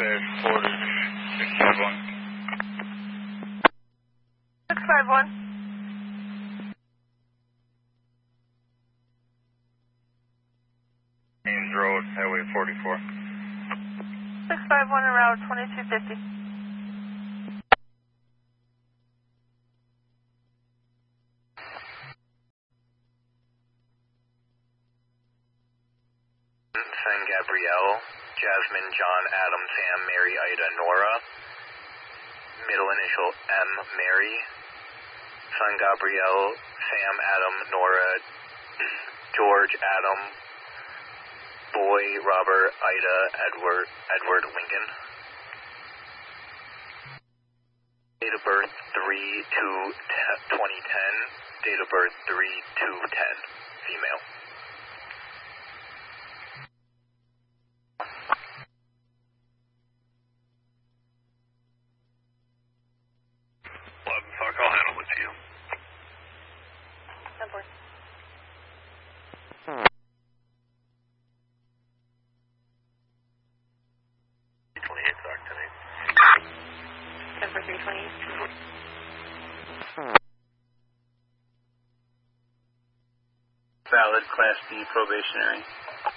Dispatch, quarters, 651. 651. Ames Road, Highway 44. 651 around 2250. San Gabrielle, Jasmine, John, Adam, Sam, Mary, Ida, Nora. Middle initial M, Mary. San Gabrielle, Sam, Adam, Nora, George, Adam, Boy, Robert, Ida, Edward, Lincoln. Date of birth 3/2/2010. Date of birth 3/2/10. Female. Fuck, I'll handle it to you. Number. Number 328. Valid Class B probationary.